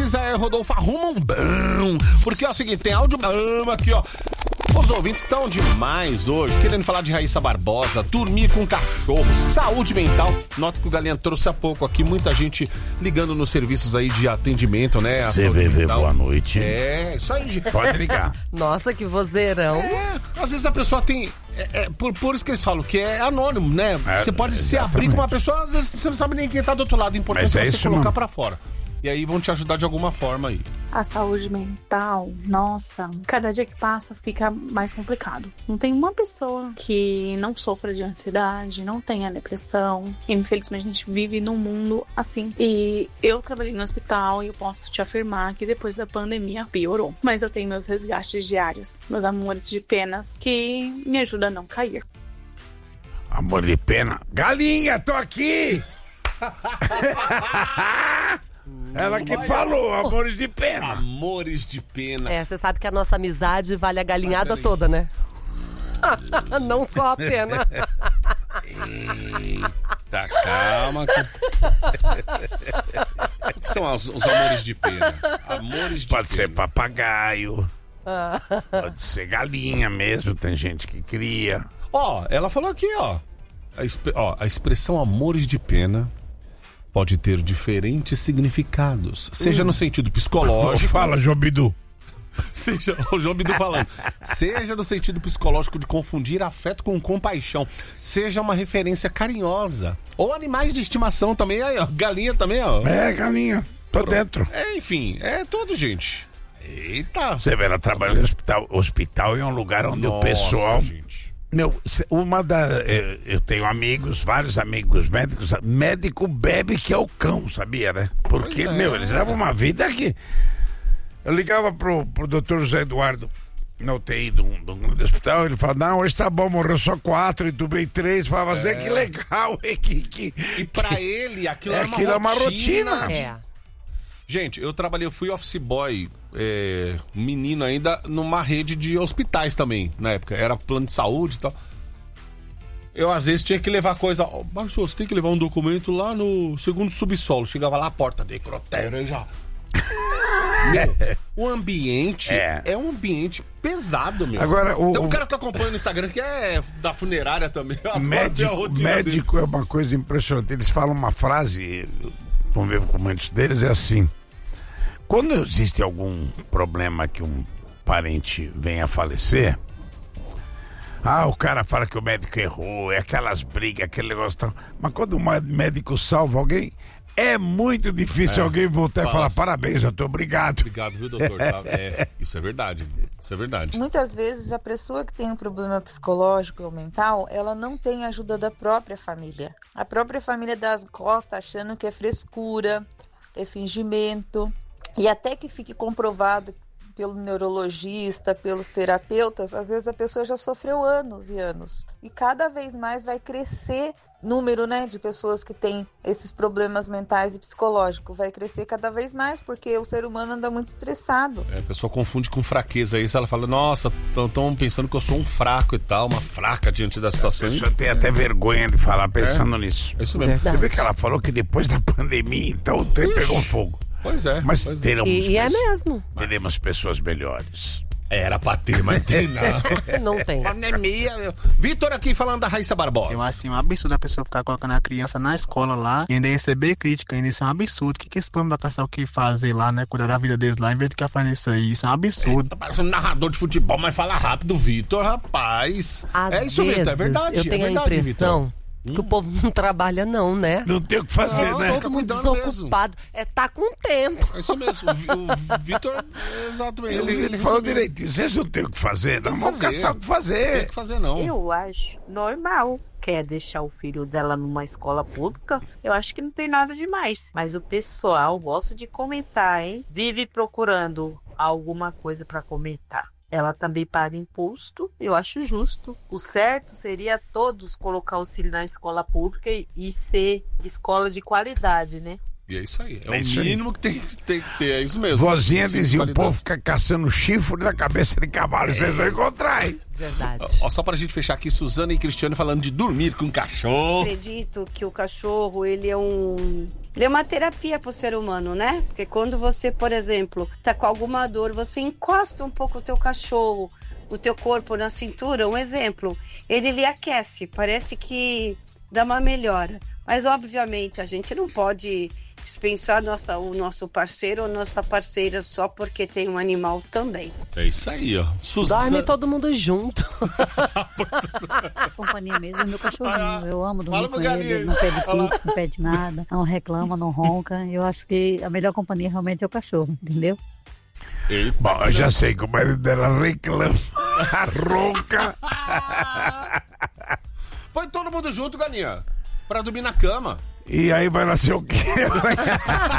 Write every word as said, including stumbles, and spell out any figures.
Zé Rodolfo, arruma um bom. Porque é o seguinte, tem áudio bom aqui, ó. Os ouvintes estão demais hoje, querendo falar de Raíssa Barbosa, dormir com cachorro, saúde mental. Nota que o Galinha trouxe há pouco aqui, muita gente ligando nos serviços aí de atendimento, né? C V V, boa noite. É, isso aí, gente. Pode ligar. Nossa, que vozeirão. É, às vezes a pessoa tem... É, é, por, por isso que eles falam que é anônimo, né? É, você pode se abrir com uma pessoa, às vezes você não sabe nem quem tá do outro lado. O importante é, é você colocar mesmo pra fora. E aí vão te ajudar de alguma forma aí. A saúde mental, nossa, cada dia que passa fica mais complicado. Não tem uma pessoa que não sofra de ansiedade, não tenha depressão. Infelizmente a gente vive num mundo assim. E eu trabalhei no hospital e eu posso te afirmar que depois da pandemia piorou. Mas eu tenho meus resgates diários, meus amores de penas, que me ajudam a não cair. Amor de pena. Galinha, tô aqui! Ela que falou, amores de pena. Amores de pena. É, você sabe que a nossa amizade vale a galinhada toda, né? Não só a pena. Eita, calma. Que... o que são os, os amores de pena? Amores de Pode pena. ser papagaio. Pode ser galinha mesmo, tem gente que cria. Ó, ela falou aqui, ó. A, exp... ó, a expressão amores de pena pode ter diferentes significados, seja hum. no sentido psicológico. Fala, João Bidu. Seja, o João Bidu falando. Seja no sentido psicológico de confundir afeto com compaixão. Seja uma referência carinhosa. Ou animais de estimação também. Aí, ó, galinha também, ó. É, galinha. Tô Pronto. dentro. É, enfim, é tudo, gente. Eita. Você vê, ela trabalha no hospital. Hospital é um lugar onde Nossa, o pessoal... Gente. Meu, uma da... Eu tenho amigos, vários amigos médicos. Médico bebe que é o cão, sabia, né? Porque, é, meu, eles levam uma vida que... Eu ligava pro, pro doutor José Eduardo na U T I de um, de um grande hospital, ele falava, não, hoje tá bom, morreu só quatro, entubei três. Falava, Zé, é. que legal, hein? Que, que, e pra que... ele, aquilo é, é, aquilo uma, rotina. é uma rotina. É. Gente, eu trabalhei, eu fui office boy, é, menino ainda, numa rede de hospitais também, na época. Era plano de saúde e tal. Eu, às vezes, tinha que levar coisa... Mas você tem que levar um documento lá no segundo subsolo. Chegava lá, a porta, necrotério, já... Meu, o ambiente é. é um ambiente pesado, meu. Agora, o, Tem um cara que eu acompanho no Instagram que é da funerária também. Médico, médico é uma coisa impressionante. Eles falam uma frase, vamos ver comentários deles, é assim: quando existe algum problema que um parente venha a falecer, ah, o cara fala que o médico errou, é aquelas brigas, aquele negócio tal. Mas quando o médico salva alguém, é muito difícil é, alguém voltar e falar assim, parabéns, doutor, obrigado. Obrigado, viu, doutor? É, isso é verdade, isso é verdade. Muitas vezes a pessoa que tem um problema psicológico ou mental, ela não tem ajuda da própria família. A própria família dá as costas achando que é frescura, é fingimento. E até que fique comprovado pelo neurologista, pelos terapeutas, às vezes a pessoa já sofreu anos e anos. E cada vez mais vai crescer número, né, de pessoas que têm esses problemas mentais e psicológicos. Vai crescer cada vez mais, porque o ser humano anda muito estressado. É, a pessoa confunde com fraqueza isso. Ela fala, nossa, estão pensando que eu sou um fraco e tal, uma fraca diante da situação. A pessoa tem até vergonha de falar pensando é, nisso. É isso mesmo. Você vê que ela falou que depois da pandemia, então o trem pegou fogo. Pois é. Mas pois teremos e, e é mesmo. Teremos pessoas melhores. Era pra ter, mas tem não. Não tem. Pandemia. Vitor aqui falando da Raíssa Barbosa. Eu acho assim, um absurdo a pessoa ficar colocando a criança na escola lá e ainda receber crítica, ainda isso é um absurdo. O que, que esse povo vai passar o que fazer lá, né? Cuidar da vida deles lá, em vez de ficar fazendo isso aí. Isso é um absurdo. Tá parecendo um narrador de futebol, mas fala rápido, Vitor, rapaz. Às é isso, Vitor, é verdade. Eu tenho é verdade, a impressão Vitor. que hum. o povo não trabalha não, né? Não tem o que fazer, não, né? Todo mundo desocupado. Mesmo. É tá com tempo. É isso mesmo. O, o Vitor, exatamente. Ele, ele, ele falou direitinho. Vocês não tem o que fazer, não vão caçar o que fazer. Não tem o que fazer, não. Eu acho normal. Quer deixar o filho dela numa escola pública? Eu acho que não tem nada demais. Mas o pessoal gosta de comentar, hein? Vive procurando alguma coisa pra comentar. Ela também paga imposto, eu acho justo. O certo seria todos colocar o filho na escola pública e, e ser escola de qualidade, né? E é isso aí. É, É o isso aí. mínimo que tem, que tem que ter. É isso mesmo. Vozinha Sim, dizia, o qualidade. povo fica caçando chifre da cabeça de cavalo. Vocês vão encontrar, hein? Verdade. Ó, só pra gente fechar aqui, Suzana e Cristiano falando de dormir com cachorro. Acredito que o cachorro, ele é um... Ele é uma terapia pro ser humano, né? Porque quando você, por exemplo, tá com alguma dor, você encosta um pouco o teu cachorro, o teu corpo na cintura, um exemplo. Ele lhe aquece, parece que dá uma melhora. Mas, obviamente, a gente não pode dispensar nossa, o nosso parceiro ou nossa parceira só porque tem um animal também. É isso aí, ó. Suzana... Dorme todo mundo junto. A companhia mesmo é meu cachorrinho. Ah, Eu amo fala dormir pro com galinha. ele. Ele não pede Olha lá. pizza, não pede nada. Não reclama, não ronca. Eu acho que a melhor companhia realmente é o cachorro, entendeu? Eita, Bom, eu já sei que o marido dela reclama, ronca. Põe todo mundo junto, galinha. Pra dormir na cama. E aí vai nascer o quê?